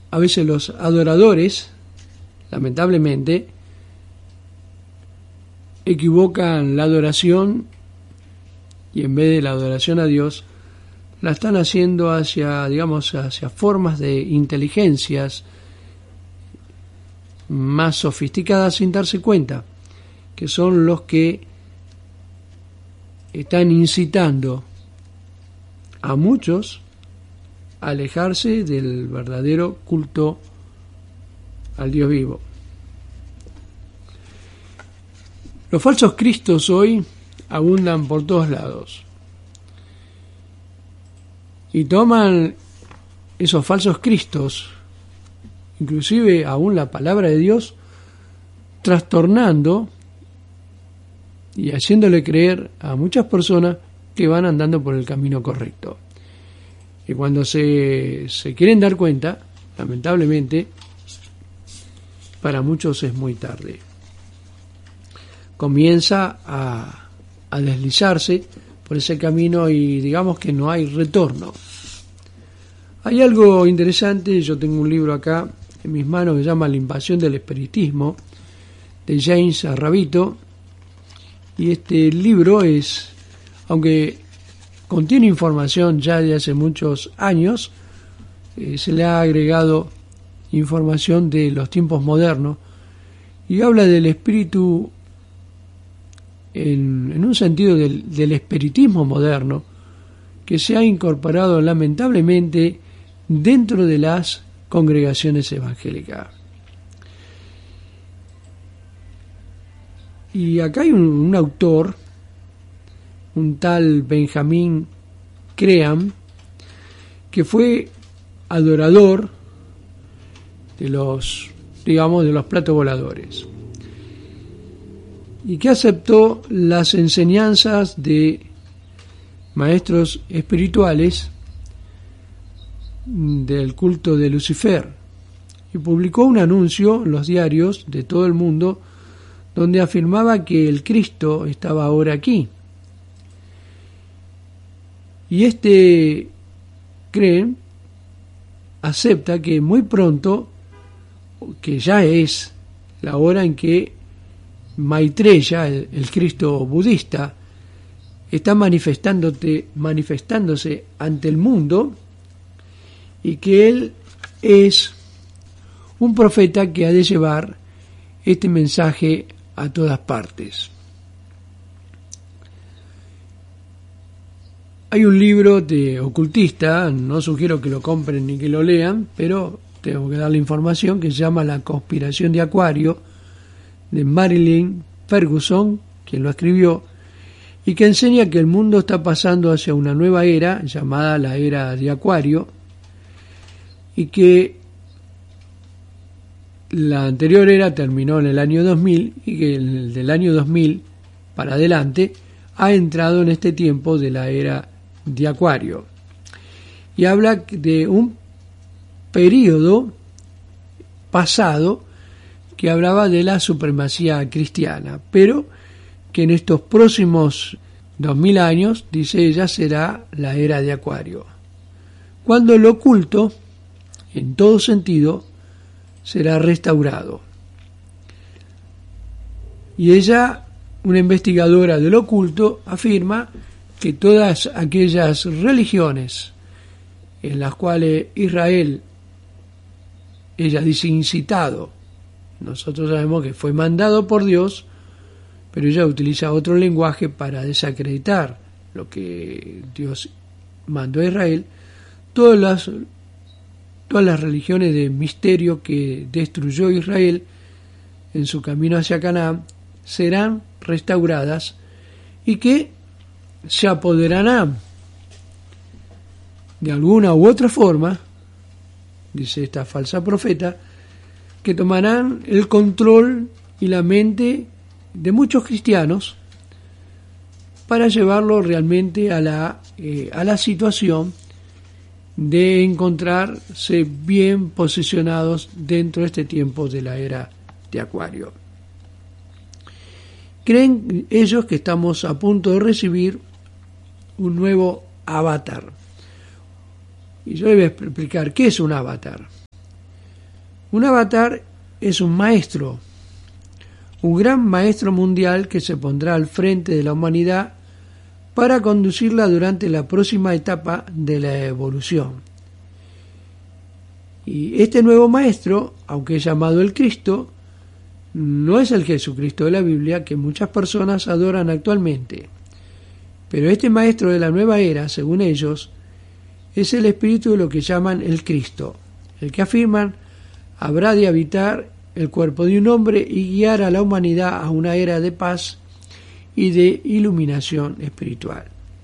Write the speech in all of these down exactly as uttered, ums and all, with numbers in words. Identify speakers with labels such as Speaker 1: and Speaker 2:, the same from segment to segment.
Speaker 1: a veces los adoradores, lamentablemente, equivocan la adoración y en vez de la adoración a Dios, la están haciendo hacia, digamos, hacia formas de inteligencias más sofisticadas sin darse cuenta, que son los que están incitando a muchos a alejarse del verdadero culto al Dios vivo. Los falsos cristos hoy abundan por todos lados y toman esos falsos cristos, inclusive aún la palabra de Dios, trastornando y haciéndole creer a muchas personas que van andando por el camino correcto. Y cuando se, se quieren dar cuenta, lamentablemente, para muchos es muy tarde. Comienza a, a deslizarse por ese camino y digamos que no hay retorno. Hay algo interesante, yo tengo un libro acá en mis manos que se llama La invasión del espiritismo, de James Arrabito, y este libro es, aunque contiene información ya de hace muchos años, eh, se le ha agregado información de los tiempos modernos y habla del espíritu en, en un sentido del, del espiritismo moderno que se ha incorporado lamentablemente dentro de las congregaciones evangélicas. Y acá hay un, un autor, un tal Benjamin Graham, que fue adorador de los, digamos, de los platos voladores, y que aceptó las enseñanzas de maestros espirituales del culto de Lucifer, y publicó un anuncio en los diarios de todo el mundo donde afirmaba que el Cristo estaba ahora aquí. Y este creen, acepta que muy pronto, que ya es la hora en que Maitreya, el, el Cristo budista, está manifestándote, manifestándose ante el mundo, y que él es un profeta que ha de llevar este mensaje a todas partes. Hay un libro de ocultista, no sugiero que lo compren ni que lo lean, pero tengo que dar la información, que se llama La conspiración de Acuario, de Marilyn Ferguson, quien lo escribió, y que enseña que el mundo está pasando hacia una nueva era, llamada la era de Acuario, y que la anterior era terminó en el año dos mil, y que el del año dos mil para adelante ha entrado en este tiempo de la era de Acuario, y habla de un periodo pasado que hablaba de la supremacía cristiana, pero que en estos próximos dos mil años, dice ella, será la era de Acuario, cuando el oculto, en todo sentido, será restaurado. Y ella, una investigadora del oculto, afirma que todas aquellas religiones en las cuales Israel, ella dice incitado, nosotros sabemos que fue mandado por Dios, pero ella utiliza otro lenguaje para desacreditar lo que Dios mandó a Israel, todas las, todas las religiones de misterio que destruyó Israel en su camino hacia Canaán serán restauradas y que se apoderarán de alguna u otra forma, dice esta falsa profeta, que tomarán el control y la mente de muchos cristianos para llevarlo realmente a la, eh, a la situación de encontrarse bien posicionados dentro de este tiempo de la era de Acuario. Creen ellos que estamos a punto de recibir un nuevo avatar. Y yo les voy a explicar qué es un avatar. Un avatar es un maestro, un gran maestro mundial que se pondrá al frente de la humanidad para conducirla durante la próxima etapa de la evolución. Y este nuevo maestro, aunque es llamado el Cristo, no es el Jesucristo de la Biblia que muchas personas adoran actualmente. Pero este maestro de la nueva era, según ellos, es el espíritu de lo que llaman el Cristo, el que afirman habrá de habitar el cuerpo de un hombre y guiar a la humanidad a una era de paz y de iluminación espiritual.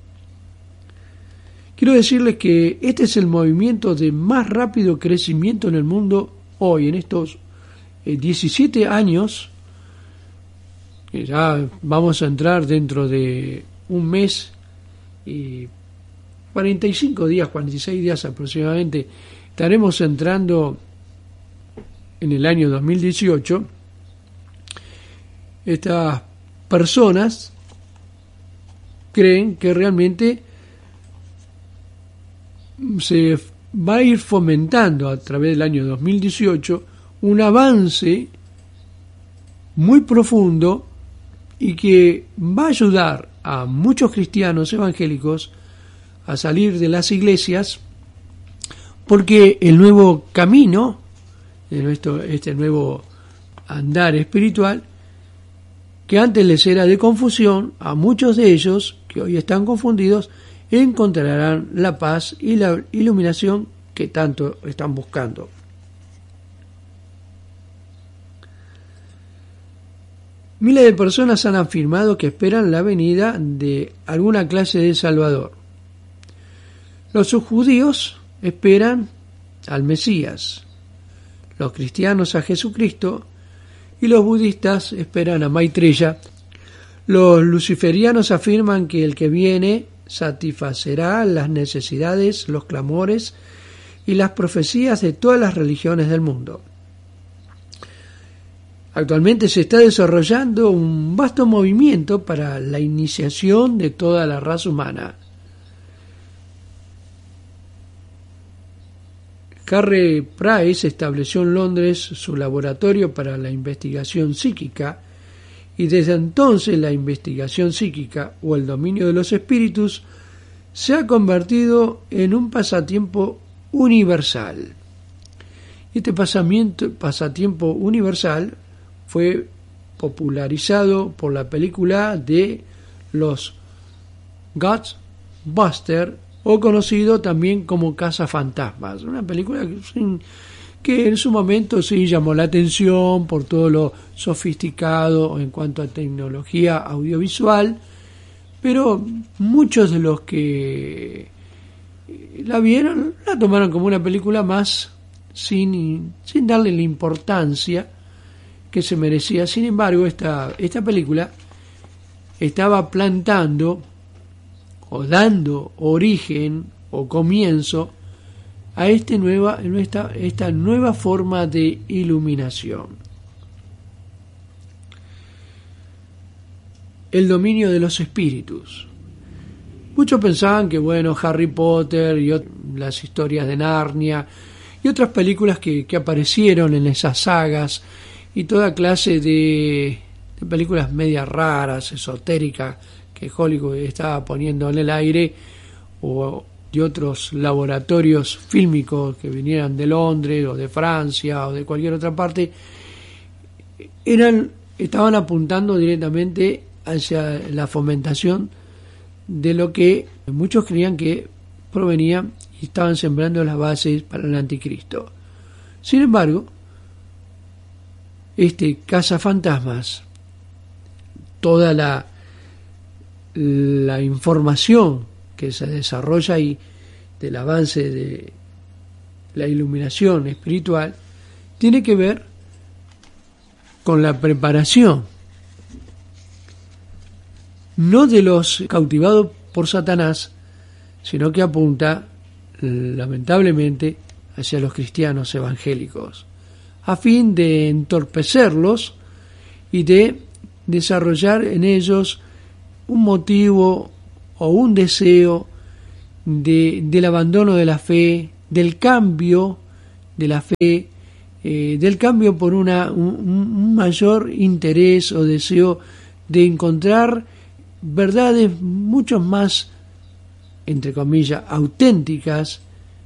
Speaker 1: Quiero decirles que este es el movimiento de más rápido crecimiento en el mundo hoy, en estos eh, diecisiete años, que ya vamos a entrar dentro de un mes y cuarenta y cinco días, cuarenta y seis días aproximadamente, estaremos entrando en el año dos mil dieciocho. Estas personas creen que realmente se va a ir fomentando a través del año dos mil dieciocho un avance muy profundo y que va a ayudar a muchos cristianos evangélicos a salir de las iglesias, porque el nuevo camino de nuestro, este nuevo andar espiritual, que antes les era de confusión, a muchos de ellos que hoy están confundidos encontrarán la paz y la iluminación que tanto están buscando. Miles de personas han afirmado que esperan la venida de alguna clase de Salvador. Los judíos esperan al Mesías, los cristianos a Jesucristo y los budistas esperan a Maitreya. Los luciferianos afirman que el que viene satisfacerá las necesidades, los clamores y las profecías de todas las religiones del mundo. Actualmente se está desarrollando un vasto movimiento para la iniciación de toda la raza humana. Harry Price estableció en Londres su laboratorio para la investigación psíquica y desde entonces la investigación psíquica o el dominio de los espíritus se ha convertido en un pasatiempo universal. Este pasatiempo universal fue popularizado por la película de los Ghostbusters, o conocido también como Cazafantasmas, una película que, que en su momento sí llamó la atención por todo lo sofisticado en cuanto a tecnología audiovisual, pero muchos de los que la vieron la tomaron como una película más sin, sin darle la importancia que se merecía. Sin embargo, esta, esta película estaba plantando o dando origen o comienzo a este nueva, esta, esta nueva forma de iluminación. El dominio de los espíritus. Muchos pensaban que, bueno, Harry Potter y ot- las historias de Narnia y otras películas que, que aparecieron en esas sagas y toda clase de, de películas medias raras, esotéricas, que Hollywood estaba poniendo en el aire, o de otros laboratorios fílmicos que vinieran de Londres o de Francia o de cualquier otra parte, eran estaban apuntando directamente hacia la fomentación de lo que muchos creían que provenía y estaban sembrando las bases para el anticristo. Sin embargo, este cazafantasmas, toda la la información que se desarrolla ahí del avance de la iluminación espiritual tiene que ver con la preparación no de los cautivados por Satanás, sino que apunta lamentablemente hacia los cristianos evangélicos, a fin de entorpecerlos y de desarrollar en ellos un motivo o un deseo de, del abandono de la fe, del cambio de la fe eh, del cambio por una, un, un mayor interés o deseo de encontrar verdades mucho más, entre comillas, auténticas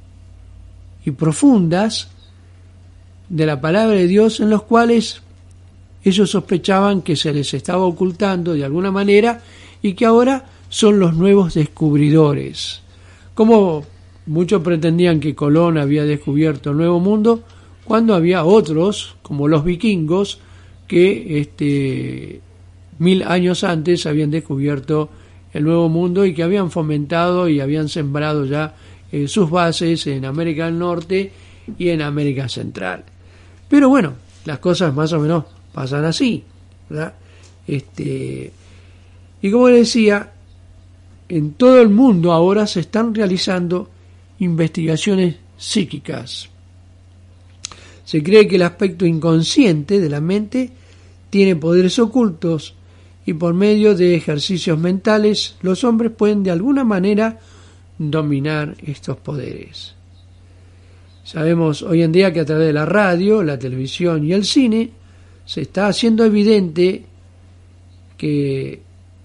Speaker 1: y profundas de la palabra de Dios, en los cuales ellos sospechaban que se les estaba ocultando de alguna manera y que ahora son los nuevos descubridores. Como muchos pretendían que Colón había descubierto el Nuevo Mundo, cuando había otros, como los vikingos, que este, mil años antes habían descubierto el Nuevo Mundo y que habían fomentado y habían sembrado ya eh, sus bases en América del Norte y en América Central. Pero bueno, las cosas más o menos pasan así, ¿verdad? Este, y como les decía, en todo el mundo ahora se están realizando investigaciones psíquicas. Se cree que el aspecto inconsciente de la mente tiene poderes ocultos y por medio de ejercicios mentales los hombres pueden de alguna manera dominar estos poderes. Sabemos hoy en día que a través de la radio, la televisión y el cine se está haciendo evidente que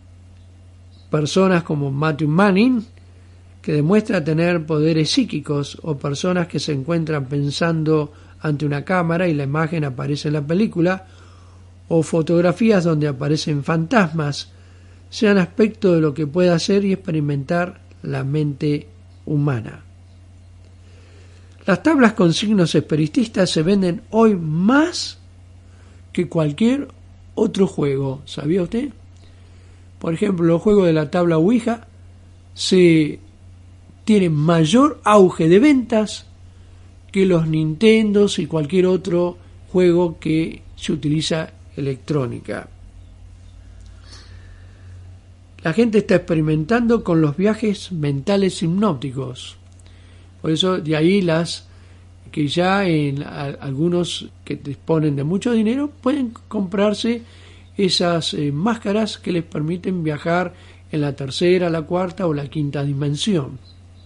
Speaker 1: personas como Matthew Manning, que demuestra tener poderes psíquicos, o personas que se encuentran pensando ante una cámara y la imagen aparece en la película, o fotografías donde aparecen fantasmas, sean aspecto de lo que puede hacer y experimentar la mente humana. Las tablas con signos espiritistas se venden hoy más que cualquier otro juego, ¿sabía usted? Por ejemplo, los juegos de la tabla Ouija se tienen mayor auge de ventas que los Nintendos y cualquier otro juego que se utiliza electrónica. La gente está experimentando con los viajes mentales hipnóticos. Por eso de ahí las que ya en a, algunos que disponen de mucho dinero pueden comprarse esas eh, máscaras que les permiten viajar en la tercera, la cuarta o la quinta dimensión.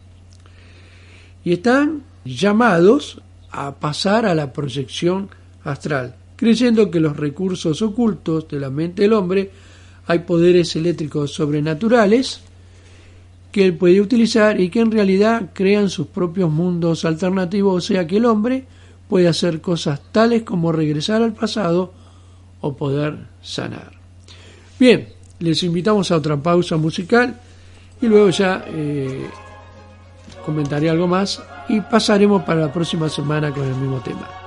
Speaker 1: Y están llamados a pasar a la proyección astral, creyendo que los recursos ocultos de la mente del hombre, hay poderes eléctricos sobrenaturales que él puede utilizar y que en realidad crean sus propios mundos alternativos, o sea que el hombre puede hacer cosas tales como regresar al pasado o poder sanar. Bien, les invitamos a otra pausa musical y luego ya eh, comentaré algo más y pasaremos para la próxima semana con el mismo tema.